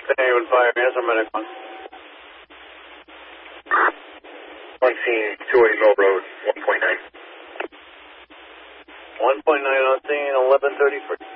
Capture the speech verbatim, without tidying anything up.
Haven Fire, yes, I'm medic one. one scene, two eighty Mill Road, one point nine. one point nine on scene, eleven thirty-three.